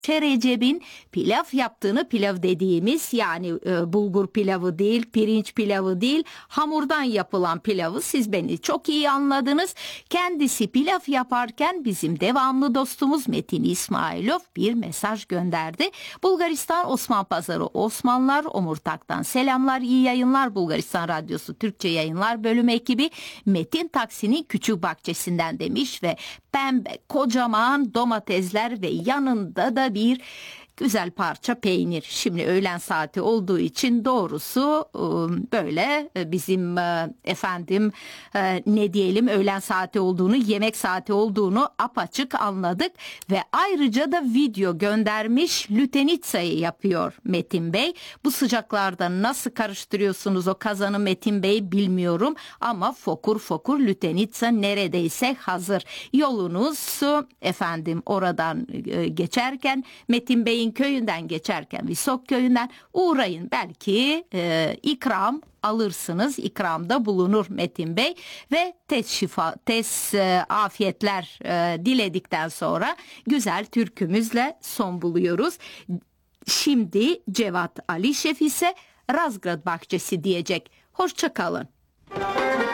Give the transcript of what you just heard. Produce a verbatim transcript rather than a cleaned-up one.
Recep'in pilav yaptığını, pilav dediğimiz yani e, bulgur pilavı değil, pirinç pilavı değil, hamurdan yapılan pilavı siz beni çok iyi anladınız. Kendisi pilav yaparken bizim devamlı dostumuz Metin İsmailov bir mesaj gönderdi. Bulgaristan Osmanpazarı Osmanlılar Omurtak'tan selamlar, iyi yayınlar. Bulgaristan Radyosu Türkçe Yayınlar Bölümü ekibi Metin Taksi'nin küçük bahçesinden demiş ve pembe kocaman domatesler ve yanında da bir güzel parça peynir. Şimdi öğlen saati olduğu için doğrusu böyle bizim efendim ne diyelim öğlen saati olduğunu, yemek saati olduğunu apaçık anladık ve ayrıca da video göndermiş, lütenitsa'yı yapıyor Metin Bey. Bu sıcaklarda nasıl karıştırıyorsunuz o kazanı Metin Bey bilmiyorum ama fokur fokur lütenitsa neredeyse hazır. Yolunuz efendim oradan geçerken Metin Bey'in köyünden geçerken Visok köyünden uğrayın, belki e, ikram alırsınız, ikramda bulunur Metin Bey ve tez şifa, tez e, afiyetler e, diledikten sonra güzel türkümüzle son buluyoruz. Şimdi Cevat Ali Şef ise Razgrad Bahçesi diyecek. Hoşça kalın.